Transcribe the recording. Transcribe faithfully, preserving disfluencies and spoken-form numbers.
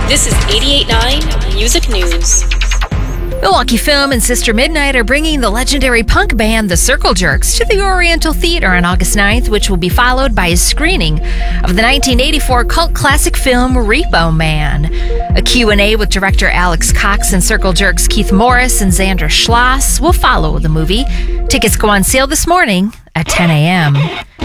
This is eighty-eight point nine Music News. Milwaukee Film and Sister Midnight are bringing the legendary punk band The Circle Jerks to the Oriental Theater on August ninth, which will be followed by a screening of the nineteen eighty-four cult classic film Repo Man. A Q and A with director Alex Cox and Circle Jerks Keith Morris and Xander Schloss will follow the movie. Tickets go on sale this morning at ten a.m.